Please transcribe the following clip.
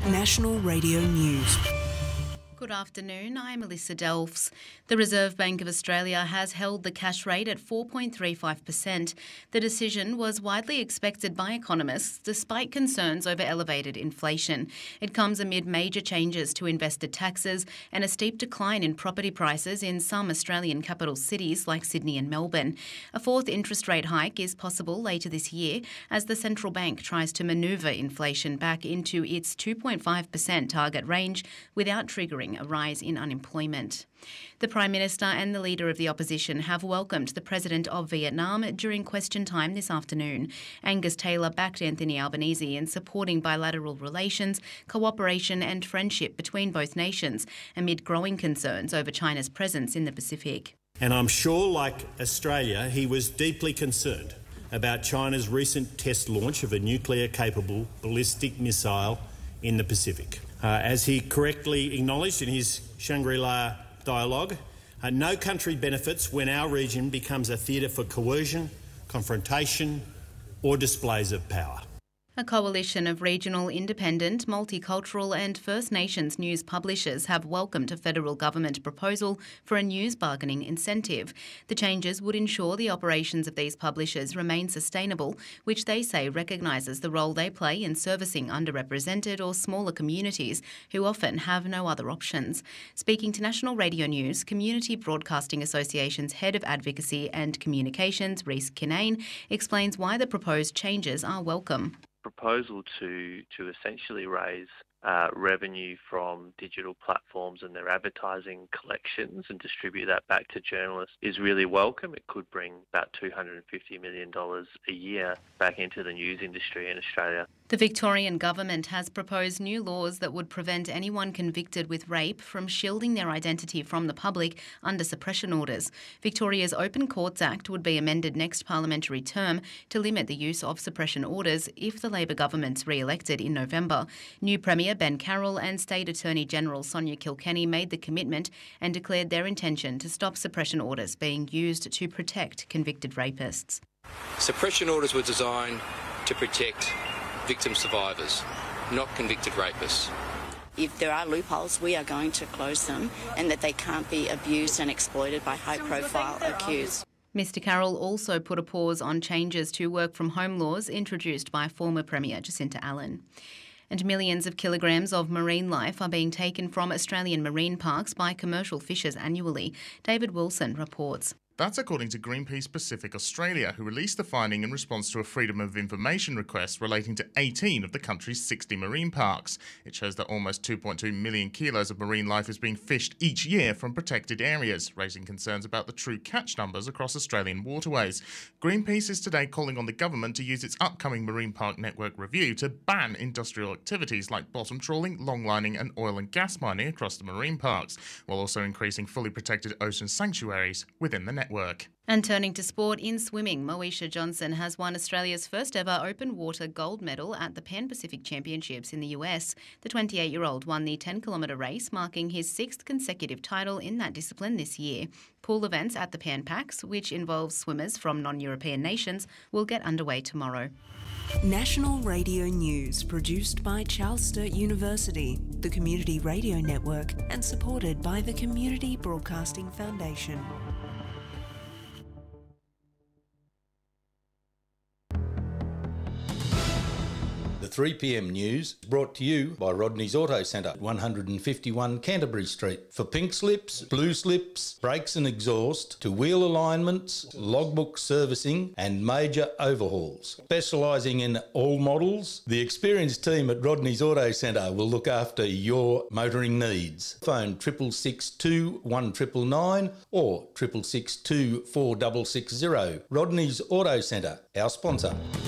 National Radio News. Good afternoon, I'm Melissa Delfs. The Reserve Bank of Australia has held the cash rate at 4.35%. The decision was widely expected by economists despite concerns over elevated inflation. It comes amid major changes to investor taxes and a steep decline in property prices in some Australian capital cities like Sydney and Melbourne. A fourth interest rate hike is possible later this year as the central bank tries to manoeuvre inflation back into its 2.5% target range without triggering a rise in unemployment. The Prime Minister and the Leader of the Opposition have welcomed the President of Vietnam during question time this afternoon. Angus Taylor backed Anthony Albanese in supporting bilateral relations, cooperation and friendship between both nations amid growing concerns over China's presence in the Pacific. And I'm sure, like Australia, he was deeply concerned about China's recent test launch of a nuclear-capable ballistic missile in the Pacific. As he correctly acknowledged in his Shangri-La dialogue, no country benefits when our region becomes a theatre for coercion, confrontation or displays of power. A coalition of regional, independent, multicultural and First Nations news publishers have welcomed a federal government proposal for a news bargaining incentive. The changes would ensure the operations of these publishers remain sustainable, which they say recognises the role they play in servicing underrepresented or smaller communities who often have no other options. Speaking to National Radio News, Community Broadcasting Association's Head of Advocacy and Communications, Rhys Kinane, explains why the proposed changes are welcome. Proposal to essentially raise revenue from digital platforms and their advertising collections and distribute that back to journalists is really welcome. It could bring about $250 million a year back into the news industry in Australia. The Victorian government has proposed new laws that would prevent anyone convicted with rape from shielding their identity from the public under suppression orders. Victoria's Open Courts Act would be amended next parliamentary term to limit the use of suppression orders if the Labor government's re-elected in November. New Premier Ben Carroll and State Attorney General Sonia Kilkenny made the commitment and declared their intention to stop suppression orders being used to protect convicted rapists. Suppression orders were designed to protect victim survivors, not convicted rapists. If there are loopholes, we are going to close them and that they can't be abused and exploited by high-profile accused. Mr Carroll also put a pause on changes to work-from-home laws introduced by former Premier Jacinta Allan. And millions of kilograms of marine life are being taken from Australian marine parks by commercial fishers annually. David Wilson reports. That's according to Greenpeace Pacific Australia, who released the finding in response to a Freedom of Information request relating to 18 of the country's 60 marine parks. It shows that almost 2.2 million kilos of marine life is being fished each year from protected areas, raising concerns about the true catch numbers across Australian waterways. Greenpeace is today calling on the government to use its upcoming Marine Park Network review to ban industrial activities like bottom trawling, longlining and oil and gas mining across the marine parks, while also increasing fully protected ocean sanctuaries within the network. And turning to sport, in swimming, Moesha Johnson has won Australia's first ever open water gold medal at the Pan Pacific Championships in the US. The 28-year-old won the 10-kilometre race, marking his sixth consecutive title in that discipline this year. Pool events at the Pan Pacs, which involves swimmers from non-European nations, will get underway tomorrow. National Radio News, produced by Charles Sturt University, the Community Radio Network, and supported by the Community Broadcasting Foundation. The 3 p.m. news brought to you by Rodney's Auto Centre, 151 Canterbury Street. For pink slips, blue slips, brakes and exhaust, to wheel alignments, logbook servicing and major overhauls. Specialising in all models, the experienced team at Rodney's Auto Centre will look after your motoring needs. Phone 662 1999 or 662 4660. Rodney's Auto Centre, our sponsor.